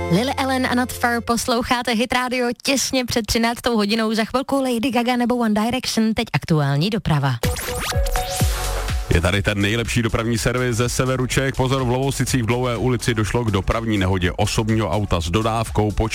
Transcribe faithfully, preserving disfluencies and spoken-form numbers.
Lily Allen a Not Far posloucháte Hit Radio těsně před třináctou hodinou. Za chvilku Lady Gaga nebo One Direction, teď aktuální doprava. Je tady ten nejlepší dopravní servis ze severu Čech. Pozor, v Lovosicích v Dlouhé ulici došlo k dopravní nehodě osobního auta s dodávkou.